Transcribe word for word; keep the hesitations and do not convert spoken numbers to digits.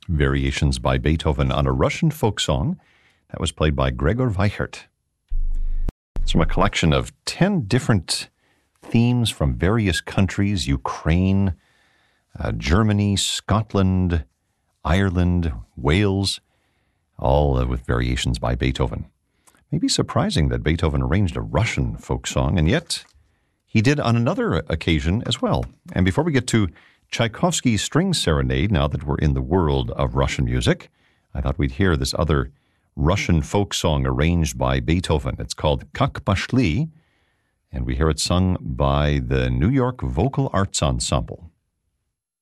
Variations by Beethoven on a Russian folk song that was played by Gregor Weichert. It's from a collection of ten different themes from various countries: Ukraine, uh, Germany, Scotland, Ireland, Wales, all uh, with variations by Beethoven. Maybe surprising that Beethoven arranged a Russian folk song, and yet he did on another occasion as well. And before we get to Tchaikovsky's String Serenade, now that we're in the world of Russian music, I thought we'd hear this other Russian folk song arranged by Beethoven. It's called Kak Pashli, and we hear it sung by the New York Vocal Arts Ensemble.